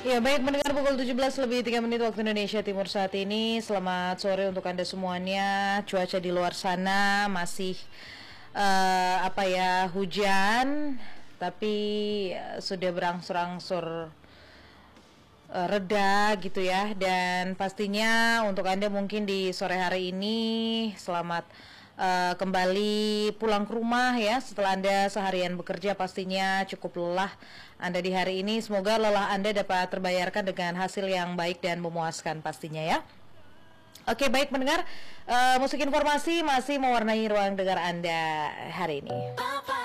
Ya baik, mendengar pukul 17 lebih 3 menit waktu Indonesia Timur saat ini. Selamat sore untuk Anda semuanya. Cuaca di luar sana masih hujan, tapi sudah berangsur-angsur reda gitu ya. Dan pastinya untuk Anda mungkin di sore hari ini selamat kembali pulang ke rumah ya, setelah Anda seharian bekerja pastinya cukup lelah Anda di hari ini. Semoga lelah Anda dapat terbayarkan dengan hasil yang baik dan memuaskan pastinya ya. Oke, baik mendengar, musik informasi masih mewarnai ruang dengar Anda hari ini.